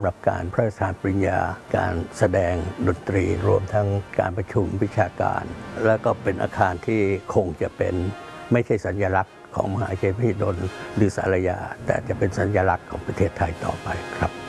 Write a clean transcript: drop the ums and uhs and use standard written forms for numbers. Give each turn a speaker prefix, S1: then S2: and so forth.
S1: รับการพระราชทานปริญญาการแสดงดนตรีรวมทั้งการประชุมวิชาการและก็เป็นอาคารที่คงจะเป็นไม่ใช่สัญลักษณ์ของมหาวิทยาลัยมหิดลหรือสารยาแต่จะเป็นสัญลักษณ์ของประเทศไทยต่อไปครับ